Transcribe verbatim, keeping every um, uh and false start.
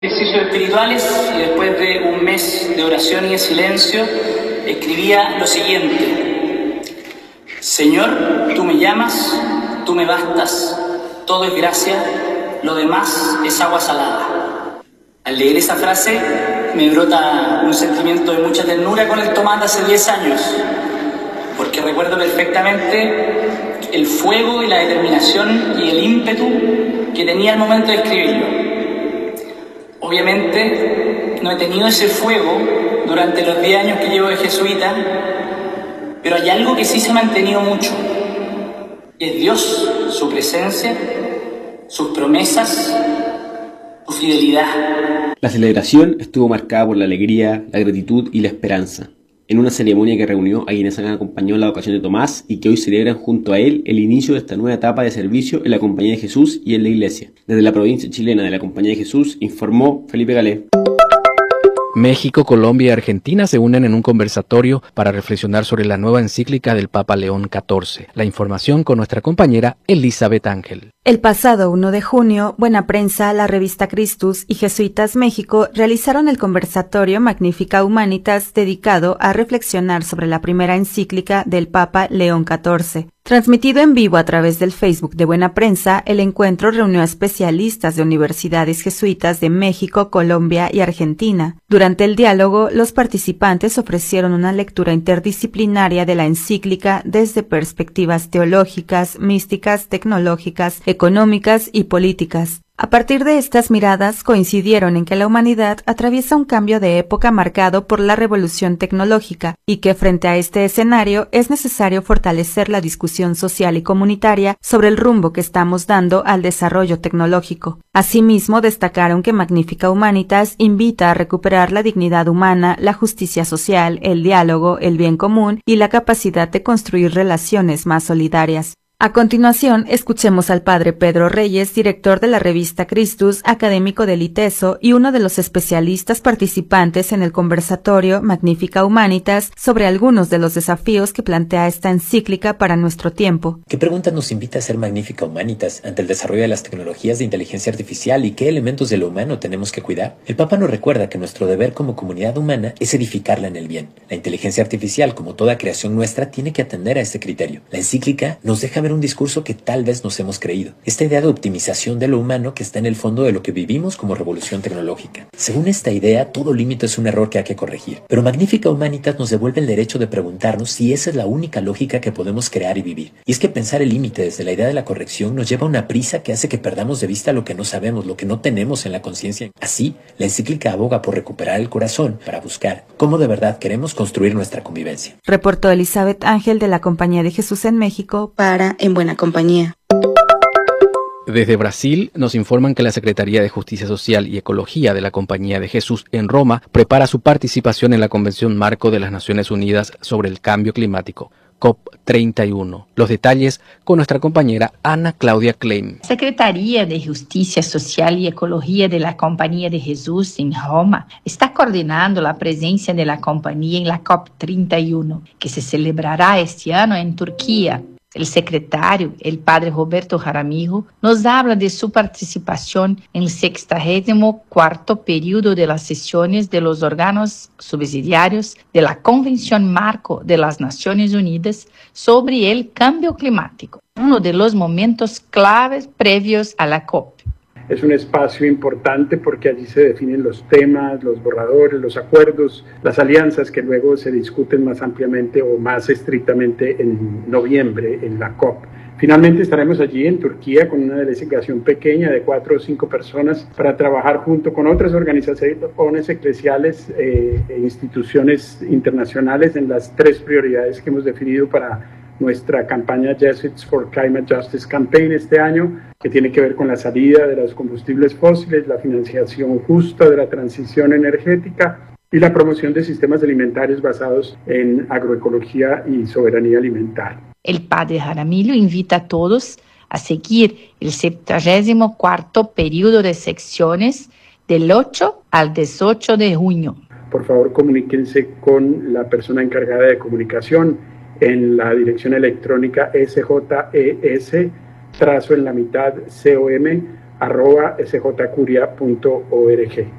Ejercicios espirituales, y después de un mes de oración y de silencio, escribía lo siguiente: Señor, tú me llamas, tú me bastas, todo es gracia, lo demás es agua salada. Al leer esa frase me brota un sentimiento de mucha ternura con el Tomás de hace diez años, porque recuerdo perfectamente el fuego y la determinación y el ímpetu que tenía al momento de escribirlo. Obviamente no he tenido ese fuego durante los diez años que llevo de jesuita, pero hay algo que sí se ha mantenido mucho, y es Dios, su presencia, sus promesas, su fidelidad. La celebración estuvo marcada por la alegría, la gratitud y la esperanza, en una ceremonia que reunió a quienes han acompañado la vocación de Tomás y que hoy celebran junto a él el inicio de esta nueva etapa de servicio en la Compañía de Jesús y en la Iglesia. Desde la provincia chilena de la Compañía de Jesús informó Felipe Galé. México, Colombia y Argentina se unen en un conversatorio para reflexionar sobre la nueva encíclica del Papa León catorce. La información con nuestra compañera Elizabeth Ángel. El pasado uno de junio, Buena Prensa, la revista Christus y Jesuitas México realizaron el conversatorio Magnificat Humanitas dedicado a reflexionar sobre la primera encíclica del Papa León catorce. Transmitido en vivo a través del Facebook de Buena Prensa, el encuentro reunió a especialistas de universidades jesuitas de México, Colombia y Argentina. Durante el diálogo, los participantes ofrecieron una lectura interdisciplinaria de la encíclica desde perspectivas teológicas, místicas, tecnológicas, económicas y políticas. A partir de estas miradas coincidieron en que la humanidad atraviesa un cambio de época marcado por la revolución tecnológica y que frente a este escenario es necesario fortalecer la discusión social y comunitaria sobre el rumbo que estamos dando al desarrollo tecnológico. Asimismo, destacaron que Magnificat Humanitas invita a recuperar la dignidad humana, la justicia social, el diálogo, el bien común y la capacidad de construir relaciones más solidarias. A continuación, escuchemos al padre Pedro Reyes, director de la revista Christus, académico del ITESO y uno de los especialistas participantes en el conversatorio Magnificat Humanitas, sobre algunos de los desafíos que plantea esta encíclica para nuestro tiempo. ¿Qué pregunta nos invita a ser Magnificat Humanitas ante el desarrollo de las tecnologías de inteligencia artificial y qué elementos de lo humano tenemos que cuidar? El Papa nos recuerda que nuestro deber como comunidad humana es edificarla en el bien. La inteligencia artificial, como toda creación nuestra, tiene que atender a este criterio. La encíclica nos deja ver un discurso que tal vez nos hemos creído. Esta idea de optimización de lo humano que está en el fondo de lo que vivimos como revolución tecnológica. Según esta idea, todo límite es un error que hay que corregir. Pero Magnificat Humanitas nos devuelve el derecho de preguntarnos si esa es la única lógica que podemos crear y vivir. Y es que pensar el límite desde la idea de la corrección nos lleva a una prisa que hace que perdamos de vista lo que no sabemos, lo que no tenemos en la conciencia. Así, la encíclica aboga por recuperar el corazón para buscar cómo de verdad queremos construir nuestra convivencia. Reportó Elizabeth Ángel de la Compañía de Jesús en México para En Buena Compañía. Desde Brasil nos informan que la Secretaría de Justicia Social y Ecología de la Compañía de Jesús en Roma prepara su participación en la Convención Marco de las Naciones Unidas sobre el Cambio Climático, COP treinta y uno. Los detalles con nuestra compañera Ana Claudia Klein. Secretaría de Justicia Social y Ecología de la Compañía de Jesús en Roma está coordinando la presencia de la compañía en la COP treinta y uno, que se celebrará este año en Turquía. El secretario, el padre Roberto Jaramillo, nos habla de su participación en el sexagésimo cuarto periodo de las sesiones de los órganos subsidiarios de la Convención Marco de las Naciones Unidas sobre el Cambio Climático, uno de los momentos claves previos a la COP. Es un espacio importante porque allí se definen los temas, los borradores, los acuerdos, las alianzas que luego se discuten más ampliamente o más estrictamente en noviembre en la COP. Finalmente estaremos allí en Turquía con una delegación pequeña de cuatro o cinco personas para trabajar junto con otras organizaciones eclesiales eh, e instituciones internacionales en las tres prioridades que hemos definido para nuestra campaña Jesuits for Climate Justice Campaign este año, que tiene que ver con la salida de los combustibles fósiles, la financiación justa de la transición energética y la promoción de sistemas alimentarios basados en agroecología y soberanía alimentaria. El padre Jaramillo invita a todos a seguir el septuagésimo cuarto periodo de secciones del ocho al dieciocho de junio. Por favor, comuníquense con la persona encargada de comunicación en la dirección electrónica S J E S, trazo en la mitad, com, arroba s j curia punto org.